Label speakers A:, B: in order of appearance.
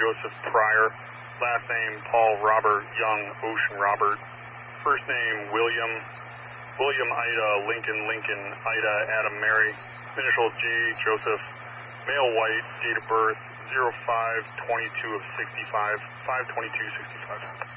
A: Joseph Pryor. Last name Paul Robert Young Ocean Robert. First name William Ida Lincoln Ida Adam Mary. Initial J Joseph. Male white. Date of birth 05/22 of 65. 5/22/65.